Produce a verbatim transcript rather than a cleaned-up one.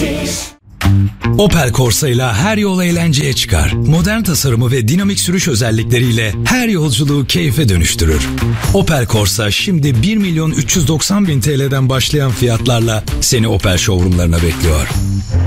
Opel Corsa ile her yol eğlenceye çıkar. Modern tasarımı ve dinamik sürüş özellikleriyle her yolculuğu keyfe dönüştürür. Opel Corsa şimdi bir milyon üç yüz doksan bin T L'den başlayan fiyatlarla seni Opel showroomlarına bekliyor.